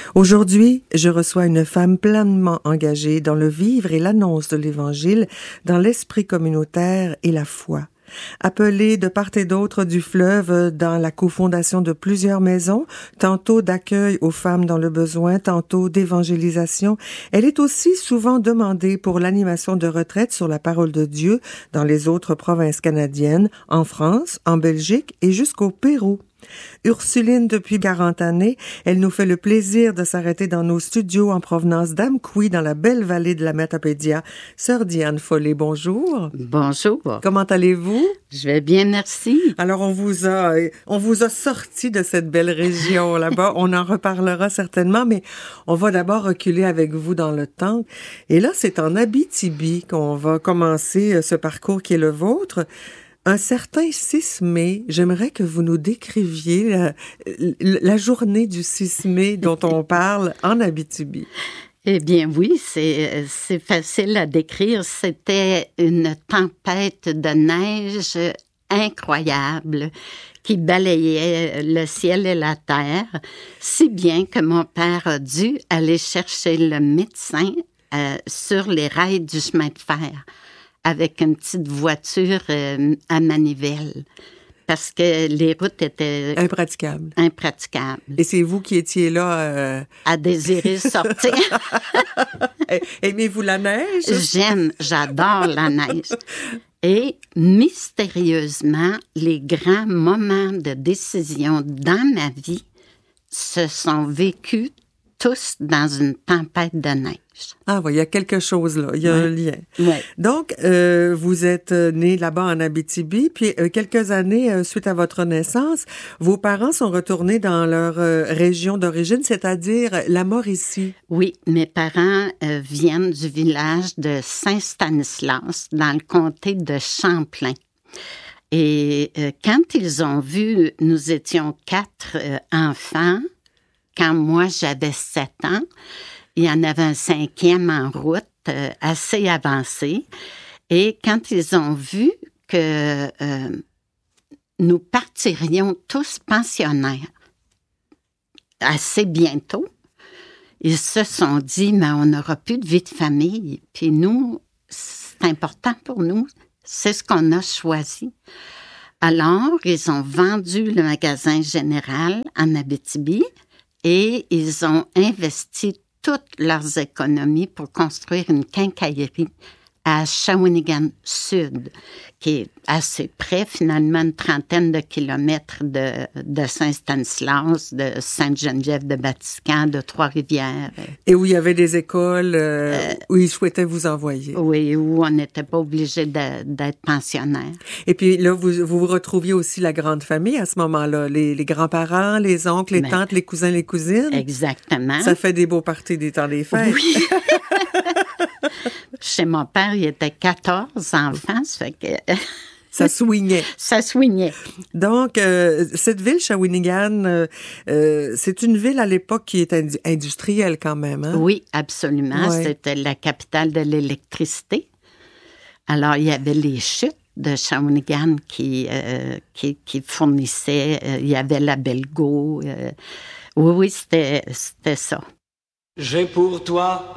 Aujourd'hui, je reçois une femme pleinement engagée dans le vivre et l'annonce de l'Évangile, dans l'esprit communautaire et la foi. Appelée de part et d'autre du fleuve dans la cofondation de plusieurs maisons, tantôt d'accueil aux femmes dans le besoin, tantôt d'évangélisation, elle est aussi souvent demandée pour l'animation de retraites sur la parole de Dieu dans les autres provinces canadiennes, en France, en Belgique et jusqu'au Pérou. Ursuline depuis 40 années, elle nous fait le plaisir de s'arrêter dans nos studios en provenance d'Amqui, dans la belle vallée de la Matapédia. Sœur Diane Follet, bonjour. Bonjour. Comment allez-vous? Je vais bien, merci. Alors, on vous a sorti de cette belle région là-bas. On en reparlera certainement, mais on va d'abord reculer avec vous dans le temps. Et là, c'est en Abitibi qu'on va commencer ce parcours qui est le vôtre. Un certain 6 mai, j'aimerais que vous nous décriviez la journée du 6 mai dont on parle en Abitibi. Eh bien oui, c'est facile à décrire. C'était une tempête de neige incroyable qui balayait le ciel et la terre, si bien que mon père a dû aller chercher le médecin sur les rails du chemin de fer, avec une petite voiture à manivelle, parce que les routes étaient impraticables. Et c'est vous qui étiez là à désirer sortir. Aimez-vous la neige? J'adore la neige. Et mystérieusement, les grands moments de décision dans ma vie se sont vécus tous dans une tempête de neige. Ah oui, il y a quelque chose là, il y a un lien. Ouais. Donc, vous êtes né là-bas en Abitibi, puis quelques années suite à votre naissance, vos parents sont retournés dans leur région d'origine, c'est-à-dire la Mauricie. Oui, mes parents viennent du village de Saint-Stanislas, dans le comté de Champlain. Et quand ils ont vu, nous étions 4 enfants. Quand moi, j'avais 7 ans, il y en avait un 5e en route, assez avancé. Et quand ils ont vu que nous partirions tous pensionnaires assez bientôt, ils se sont dit, mais on n'aura plus de vie de famille. Puis nous, c'est important pour nous. C'est ce qu'on a choisi. Alors, ils ont vendu le magasin général en Abitibi, et ils ont investi toutes leurs économies pour construire une quincaillerie à Shawinigan Sud, qui est assez près, finalement, une trentaine de kilomètres de Saint-Stanislas, de Sainte-Geneviève-de-Batiscan, de Trois-Rivières. Et où il y avait des écoles où ils souhaitaient vous envoyer. Oui, où on n'était pas obligé d'être pensionnaire. Et puis là, vous retrouviez aussi la grande famille à ce moment-là, les grands-parents, les oncles, les tantes, les cousins, les cousines. Exactement. Ça fait des beaux parties des temps des fêtes. Oui. Chez mon père, il y était 14 enfants, ça fait que... Ça swingait. Ça swingait. Donc, cette ville, Shawinigan, c'est une ville à l'époque qui est industrielle quand même, hein? Oui, absolument. Ouais. C'était la capitale de l'électricité. Alors, il y avait les chutes de Shawinigan qui fournissaient. Il y avait la Belgo. Oui, c'était ça. J'ai pour toi